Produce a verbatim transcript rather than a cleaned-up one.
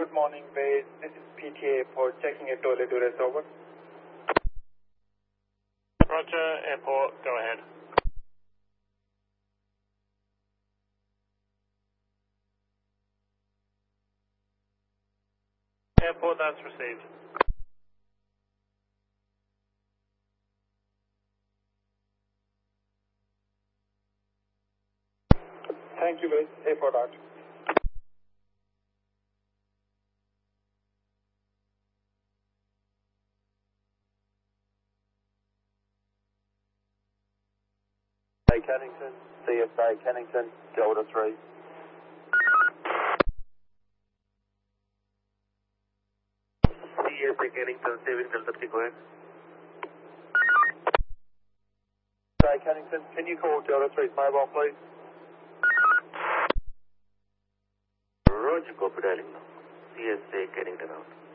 Good morning, base. This is P T A for checking a toilet duress over. Roger, airport, go ahead. Airport, that's received. Thank you, base. Airport out. Kennington, C S A Kennington, Delta three. C S A Kennington, Saving Delta three, go ahead. C S A Kennington, can you call Delta three's mobile, please? Roger, copy dialing now. C S A Kennington out.